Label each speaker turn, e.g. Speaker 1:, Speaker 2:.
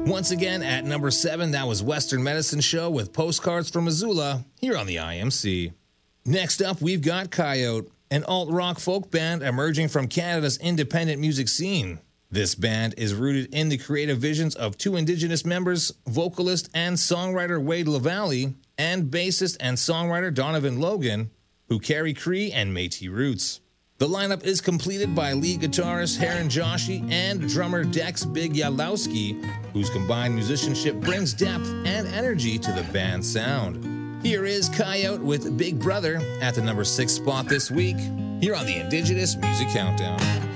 Speaker 1: Once again, at number 7, that was Western Medicine Show with Postcards from Missoula here on the IMC. Next up, we've got Coyote, an alt-rock folk band emerging from Canada's independent music scene. This band is rooted in the creative visions of 2 Indigenous members, vocalist and songwriter Wade LaValle, and bassist and songwriter Donovan Logan, who carry Cree and Métis roots. The lineup is completed by lead guitarist Heron Joshi and drummer Dex Big Yalowski, whose combined musicianship brings depth and energy to the band's sound. Here is Coyote with Big Brother at the number 6 spot this week, here on the Indigenous Music Countdown.